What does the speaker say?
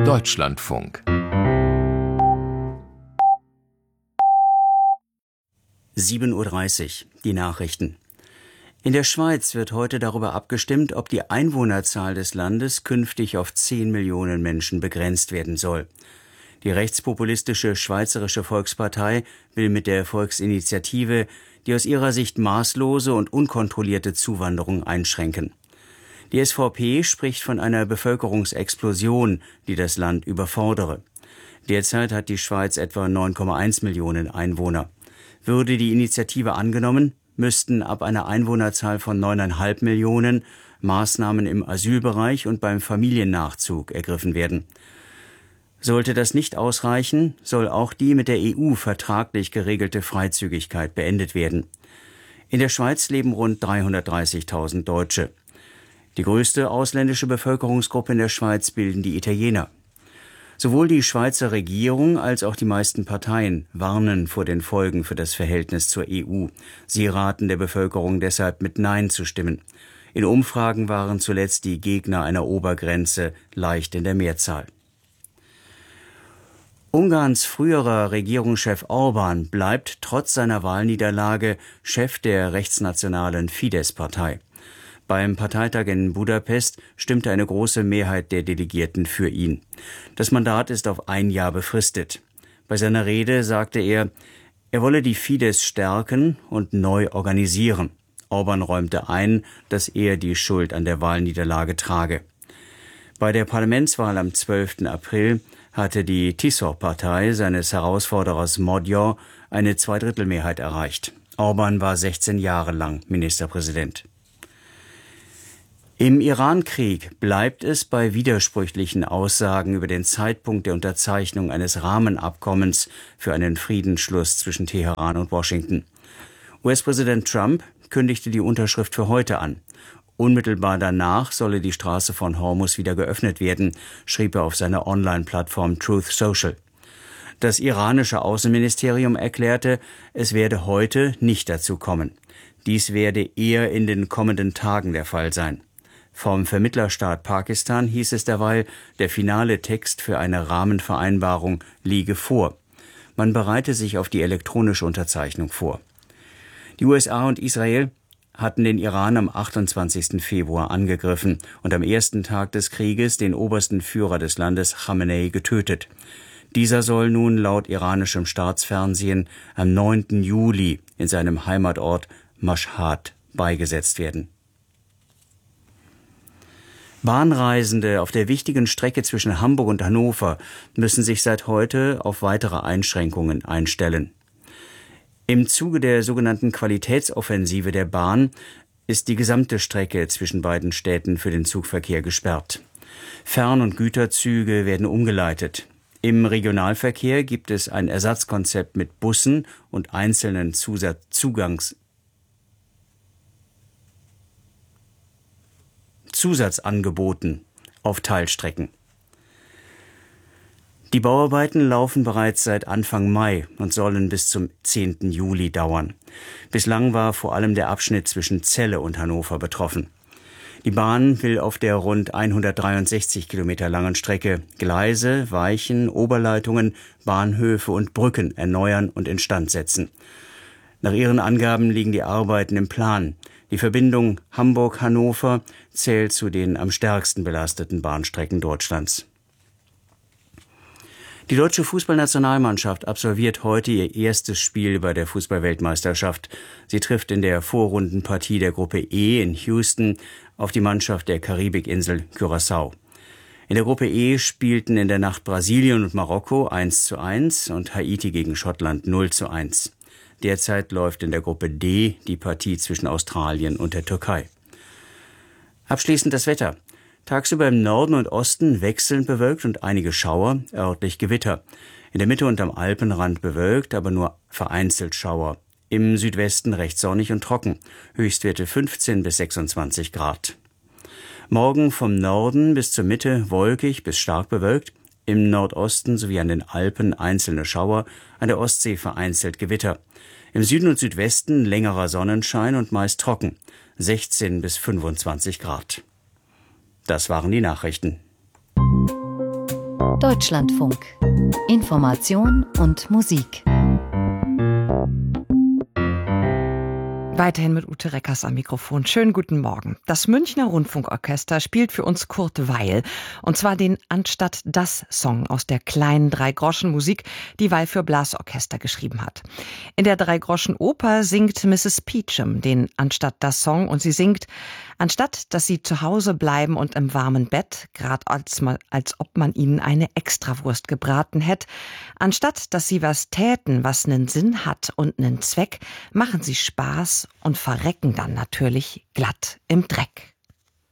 Deutschlandfunk 7:30 Uhr, die Nachrichten. In der Schweiz wird heute darüber abgestimmt, ob die Einwohnerzahl des Landes künftig auf 10 Millionen Menschen begrenzt werden soll. Die rechtspopulistische Schweizerische Volkspartei will mit der Volksinitiative die aus ihrer Sicht maßlose und unkontrollierte Zuwanderung einschränken. Die SVP spricht von einer Bevölkerungsexplosion, die das Land überfordere. Derzeit hat die Schweiz etwa 9,1 Millionen Einwohner. Würde die Initiative angenommen, müssten ab einer Einwohnerzahl von 9,5 Millionen Maßnahmen im Asylbereich und beim Familiennachzug ergriffen werden. Sollte das nicht ausreichen, soll auch die mit der EU vertraglich geregelte Freizügigkeit beendet werden. In der Schweiz leben rund 330.000 Deutsche. Die größte ausländische Bevölkerungsgruppe in der Schweiz bilden die Italiener. Sowohl die Schweizer Regierung als auch die meisten Parteien warnen vor den Folgen für das Verhältnis zur EU. Sie raten der Bevölkerung deshalb, mit Nein zu stimmen. In Umfragen waren zuletzt die Gegner einer Obergrenze leicht in der Mehrzahl. Ungarns früherer Regierungschef Orbán bleibt trotz seiner Wahlniederlage Chef der rechtsnationalen Fidesz-Partei. Beim Parteitag in Budapest stimmte eine große Mehrheit der Delegierten für ihn. Das Mandat ist auf 1 Jahr befristet. Bei seiner Rede sagte er wolle die Fidesz stärken und neu organisieren. Orbán räumte ein, dass er die Schuld an der Wahlniederlage trage. Bei der Parlamentswahl am 12. April hatte die TISZOR-Partei seines Herausforderers Magyar eine Zweidrittelmehrheit erreicht. Orbán war 16 Jahre lang Ministerpräsident. Im Iran-Krieg bleibt es bei widersprüchlichen Aussagen über den Zeitpunkt der Unterzeichnung eines Rahmenabkommens für einen Friedensschluss zwischen Teheran und Washington. US-Präsident Trump kündigte die Unterschrift für heute an. Unmittelbar danach solle die Straße von Hormuz wieder geöffnet werden, schrieb er auf seiner Online-Plattform Truth Social. Das iranische Außenministerium erklärte, es werde heute nicht dazu kommen. Dies werde eher in den kommenden Tagen der Fall sein. Vom Vermittlerstaat Pakistan hieß es derweil, der finale Text für eine Rahmenvereinbarung liege vor. Man bereite sich auf die elektronische Unterzeichnung vor. Die USA und Israel hatten den Iran am 28. Februar angegriffen und am ersten Tag des Krieges den obersten Führer des Landes Khamenei getötet. Dieser soll nun laut iranischem Staatsfernsehen am 9. Juli in seinem Heimatort Mashhad beigesetzt werden. Bahnreisende auf der wichtigen Strecke zwischen Hamburg und Hannover müssen sich seit heute auf weitere Einschränkungen einstellen. Im Zuge der sogenannten Qualitätsoffensive der Bahn ist die gesamte Strecke zwischen beiden Städten für den Zugverkehr gesperrt. Fern- und Güterzüge werden umgeleitet. Im Regionalverkehr gibt es ein Ersatzkonzept mit Bussen und einzelnen Zusatzangeboten auf Teilstrecken. Die Bauarbeiten laufen bereits seit Anfang Mai und sollen bis zum 10. Juli dauern. Bislang war vor allem der Abschnitt zwischen Celle und Hannover betroffen. Die Bahn will auf der rund 163 Kilometer langen Strecke Gleise, Weichen, Oberleitungen, Bahnhöfe und Brücken erneuern und instand setzen. Nach ihren Angaben liegen die Arbeiten im Plan. Die Verbindung Hamburg-Hannover zählt zu den am stärksten belasteten Bahnstrecken Deutschlands. Die deutsche Fußballnationalmannschaft absolviert heute ihr erstes Spiel bei der Fußballweltmeisterschaft. Sie trifft in der Vorrundenpartie der Gruppe E in Houston auf die Mannschaft der Karibikinsel Curaçao. In der Gruppe E spielten in der Nacht Brasilien und Marokko 1:1 und Haiti gegen Schottland 0:1. Derzeit läuft in der Gruppe D die Partie zwischen Australien und der Türkei. Abschließend das Wetter. Tagsüber im Norden und Osten wechselnd bewölkt und einige Schauer, örtlich Gewitter. In der Mitte und am Alpenrand bewölkt, aber nur vereinzelt Schauer. Im Südwesten recht sonnig und trocken. Höchstwerte 15 bis 26 Grad. Morgen vom Norden bis zur Mitte wolkig bis stark bewölkt. Im Nordosten sowie an den Alpen einzelne Schauer, an der Ostsee vereinzelt Gewitter. Im Süden und Südwesten längerer Sonnenschein und meist trocken. 16 bis 25 Grad. Das waren die Nachrichten. Deutschlandfunk. Information und Musik. Weiterhin mit Ute Reckers am Mikrofon. Schönen guten Morgen. Das Münchner Rundfunkorchester spielt für uns Kurt Weill. Und zwar den Anstatt das Song aus der kleinen Dreigroschen-Musik, die Weill für Blasorchester geschrieben hat. In der Dreigroschen-Oper singt Mrs. Peachum den Anstatt das Song und sie singt: Anstatt, dass sie zu Hause bleiben und im warmen Bett, grad als ob man ihnen eine Extrawurst gebraten hätt, anstatt, dass sie was täten, was nen Sinn hat und nen Zweck, machen sie Spaß und verrecken dann natürlich glatt im Dreck.